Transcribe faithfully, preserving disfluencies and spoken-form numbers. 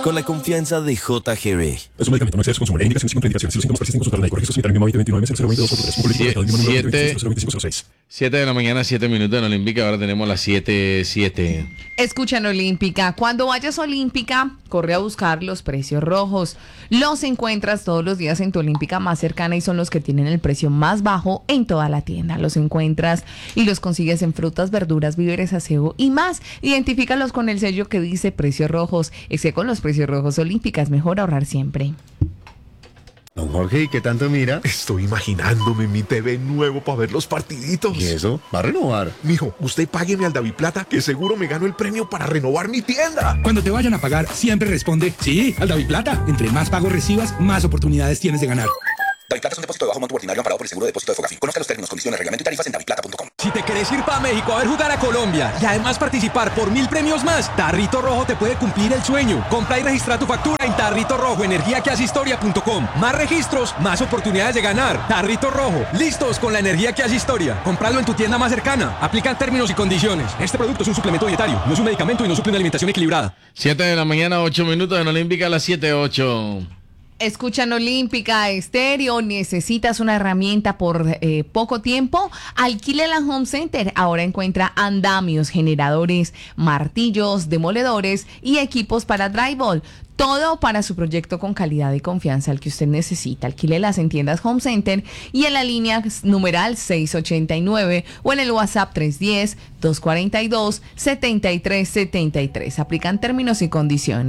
con la confianza de J G B. Es un medicamento, no excedes su consumo. La indicación sin contraindicaciones. Si los síntomas persisten, consultar al médico. Registro sanitario número veinte veintinueve cero veintidós cuatro tres. Un político de número veinte cero veinticinco cero seis. siete de la mañana, siete minutos en Olímpica. Ahora tenemos las siete siete. Escuchan Olímpica. Cuando vayas a Olímpica, corre a buscar los precios rojos. Los encuentras todos los días en tu Olímpica más cercana y son los que tienen el precio más bajo en toda la tienda. Los encuentras y los consigues en frutas, verduras, víveres, aseo y más. Identifícalos con el sello que dice precios rojos. Es que con los precios rojos Olímpica es mejor ahorrar siempre. Don Jorge, ¿y qué tanto mira? Estoy imaginándome mi T V nuevo para ver los partiditos. ¿Y eso? ¿Va a renovar? Mijo, usted págueme al Daviplata, que seguro me gano el premio para renovar mi tienda. Cuando te vayan a pagar, siempre responde, sí, al Daviplata. Entre más pagos recibas, más oportunidades tienes de ganar. Daviplata es un depósito de bajo monto ordinario amparado por el seguro de depósito de Fogafi. Conozca los términos, condiciones, reglamento y tarifas en daviplata punto com. Si te querés ir para México a ver jugar a Colombia y además participar por mil premios más, Tarrito Rojo te puede cumplir el sueño. Compra y registra tu factura en Tarrito Rojo, energía que hace historia punto com. Más registros, más oportunidades de ganar. Tarrito Rojo, listos con la energía que hace historia. Compralo en tu tienda más cercana. Aplican términos y condiciones. Este producto es un suplemento dietario, no es un medicamento y no suple una alimentación equilibrada. siete de la mañana, ocho minutos en Olímpica, a las siete ocho. Escuchan Olímpica Estéreo. ¿Necesitas una herramienta por eh, poco tiempo? Alquílela Home Center. Ahora encuentra andamios, generadores, martillos, demoledores y equipos para drywall. Todo para su proyecto con calidad y confianza, el que usted necesita. Alquílelas en tiendas Home Center y en la línea numeral seis ochenta y nueve o en el WhatsApp tres uno cero, dos cuatro dos, siete tres siete tres. Aplican términos y condiciones.